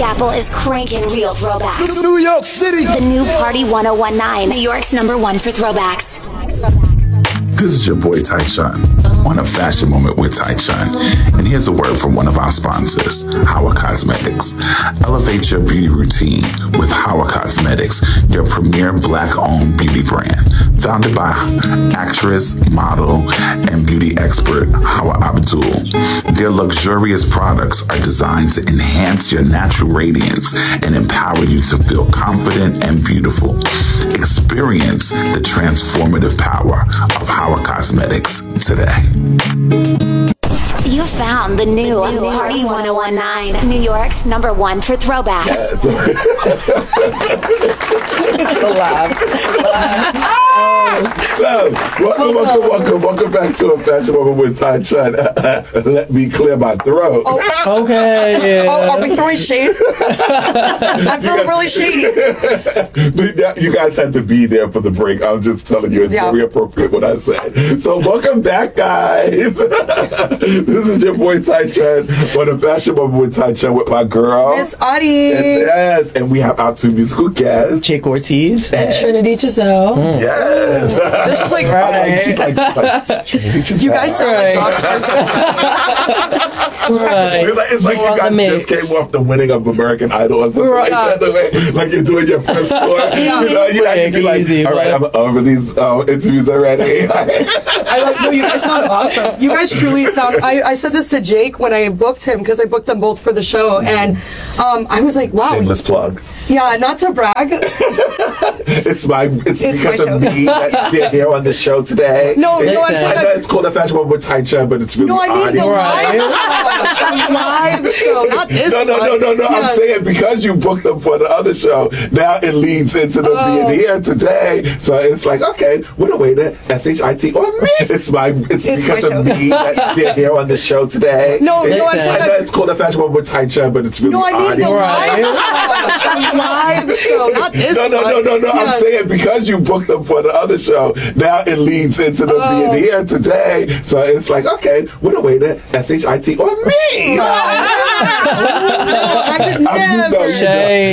Apple is cranking real throwbacks. New York City. The new Party 1019, New York's #1 for throwbacks. This is your boy Tyshawn on a fashion moment with Tyshawn. And here's a word from one of our sponsors, Howard Cosmetics. Elevate your beauty routine with Howard Cosmetics, your premier black-owned beauty brand. Founded by actress, model, and beauty expert Hawa Abdul. Their luxurious products are designed to enhance your natural radiance and empower you to feel confident and beautiful. Experience the transformative power of Hawa Cosmetics today. You found the new Party 1019, New York's #1 for throwbacks. Welcome back to a fashion moment with Tyshawn. Let me clear my throat. Okay. Oh, are we throwing shade? I'm feeling really shady. You guys had to be there for the break. I'm just telling you, it's very appropriate what I said. So welcome back, guys. This is your boy Tyshawn on a fashion moment with Tyshawn with my girl Miss Audie. And we have our two musical guests, Jake Ortiz And Trinity Giselle. Yes. This is like, you guys are It's like you guys just came off the winning of American Idol or something like that. Like you're doing your press tour. You know, you can be like, all right, I'm over these interviews already. No, you guys sound awesome. You guys truly sound. I said this to Jake when I booked him because I booked them both for the show, and I was like, wow. Shameless plug. Yeah, not to brag. It's because my of me that they're here on the show today. No, I'm saying I know it's called a fashion moment with Tyshawn, but it's really no, I mean the live show, not this one. No. Yeah. I'm saying because you booked them for the other show, now it leads into them being here today. So it's like, okay, what a way to SHIT on me. It's because of me that they're here on the show today. No, I'm saying I know it's called a fashion moment with Tyshawn, but it's really no, I mean the live show, not this one. No. I'm saying because you booked them for the other show, now it leads into them being here today. So it's like, okay, what a way to SHIT on me. I did never. Shay.